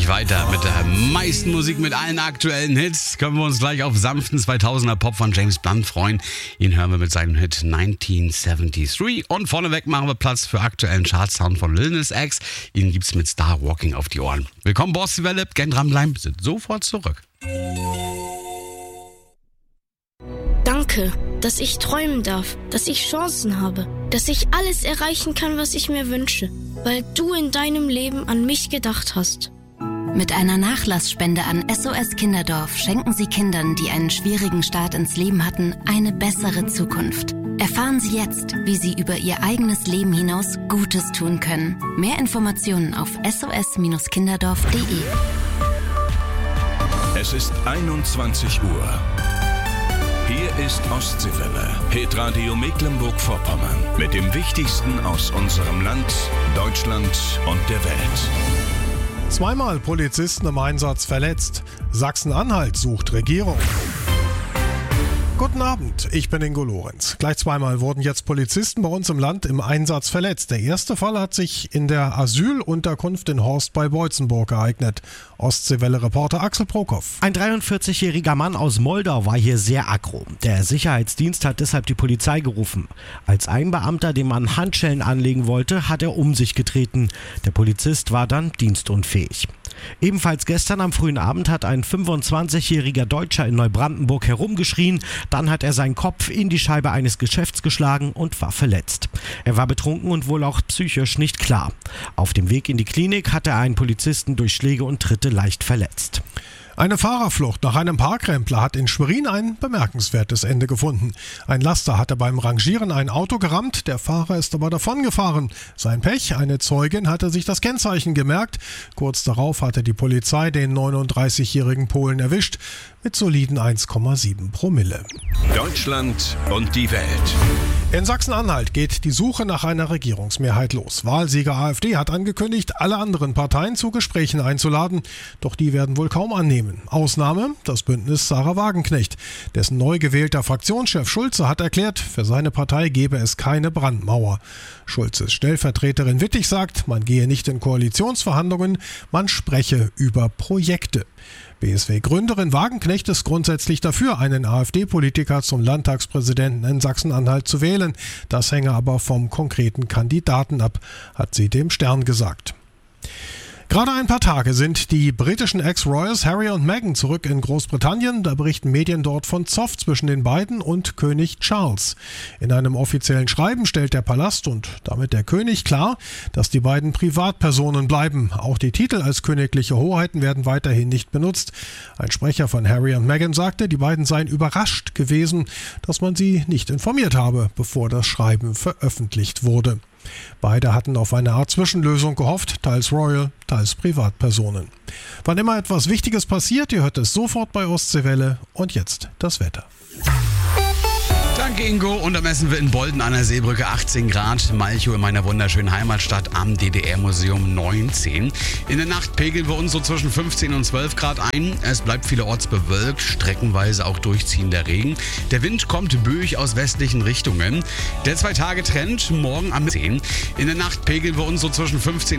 weiter mit der meisten Musik, mit allen aktuellen Hits. Können wir uns gleich auf sanften 2000er Pop von James Blunt freuen. Ihn hören wir mit seinem Hit 1973. Und vorneweg machen wir Platz für aktuellen Chartsound von Lil Nas X. Ihn gibt's mit Star Walking auf die Ohren. Willkommen, Boss Welle. Gern dranbleiben, sind sofort zurück. Danke, dass ich träumen darf, dass ich Chancen habe, dass ich alles erreichen kann, was ich mir wünsche, weil du in deinem Leben an mich gedacht hast. Mit einer Nachlassspende an SOS Kinderdorf schenken Sie Kindern, die einen schwierigen Start ins Leben hatten, eine bessere Zukunft. Erfahren Sie jetzt, wie Sie über Ihr eigenes Leben hinaus Gutes tun können. Mehr Informationen auf sos-kinderdorf.de. Es ist 21 Uhr. Hier ist Ostseewelle, Hitradio Mecklenburg-Vorpommern. Mit dem Wichtigsten aus unserem Land, Deutschland und der Welt. Zweimal Polizisten im Einsatz verletzt. Sachsen-Anhalt sucht Regierung. Guten Abend, ich bin Ingo Lorenz. Gleich zweimal wurden jetzt Polizisten bei uns im Land im Einsatz verletzt. Der erste Fall hat sich in der Asylunterkunft in Horst bei Beutzenburg ereignet. Ostseewelle-Reporter Axel Prokop. Ein 43-jähriger Mann aus Moldau war hier sehr aggro. Der Sicherheitsdienst hat deshalb die Polizei gerufen. Als ein Beamter dem Mann Handschellen anlegen wollte, hat er um sich getreten. Der Polizist war dann dienstunfähig. Ebenfalls gestern am frühen Abend hat ein 25-jähriger Deutscher in Neubrandenburg herumgeschrien. Dann hat er seinen Kopf in die Scheibe eines Geschäfts geschlagen und war verletzt. Er war betrunken und wohl auch psychisch nicht klar. Auf dem Weg in die Klinik hat er einen Polizisten durch Schläge und Tritte leicht verletzt. Eine Fahrerflucht nach einem Parkrempler hat in Schwerin ein bemerkenswertes Ende gefunden. Ein Laster hatte beim Rangieren ein Auto gerammt, der Fahrer ist aber davongefahren. Sein Pech, eine Zeugin hatte sich das Kennzeichen gemerkt. Kurz darauf hatte die Polizei den 39-jährigen Polen erwischt mit soliden 1,7 Promille. Deutschland und die Welt. In Sachsen-Anhalt geht die Suche nach einer Regierungsmehrheit los. Wahlsieger AfD hat angekündigt, alle anderen Parteien zu Gesprächen einzuladen. Doch die werden wohl kaum annehmen. Ausnahme das Bündnis Sarah Wagenknecht. Dessen neu gewählter Fraktionschef Schulze hat erklärt, für seine Partei gebe es keine Brandmauer. Schulzes Stellvertreterin Wittig sagt, man gehe nicht in Koalitionsverhandlungen, man spreche über Projekte. BSW-Gründerin Wagenknecht ist grundsätzlich dafür, einen AfD-Politiker zum Landtagspräsidenten in Sachsen-Anhalt zu wählen. Das hänge aber vom konkreten Kandidaten ab, hat sie dem Stern gesagt. Gerade ein paar Tage sind die britischen Ex-Royals Harry und Meghan zurück in Großbritannien. Da berichten Medien dort von Zoff zwischen den beiden und König Charles. In einem offiziellen Schreiben stellt der Palast und damit der König klar, dass die beiden Privatpersonen bleiben. Auch die Titel als königliche Hoheiten werden weiterhin nicht benutzt. Ein Sprecher von Harry und Meghan sagte, die beiden seien überrascht gewesen, dass man sie nicht informiert habe, bevor das Schreiben veröffentlicht wurde. Beide hatten auf eine Art Zwischenlösung gehofft, teils Royal, teils Privatpersonen. Wann immer etwas Wichtiges passiert, ihr hört es sofort bei Ostseewelle. Und jetzt das Wetter. Danke, Ingo. Und da messen wir in Bolden an der Seebrücke 18 Grad. Malchow in meiner wunderschönen Heimatstadt am DDR-Museum 19. In der Nacht pegeln wir uns so zwischen 15 und 12 Grad ein. Es bleibt vielerorts bewölkt, streckenweise auch durchziehender Regen. Der Wind kommt böig aus westlichen Richtungen. Der 2-Tage-Trend morgen am 10. In der Nacht pegeln wir uns so zwischen 15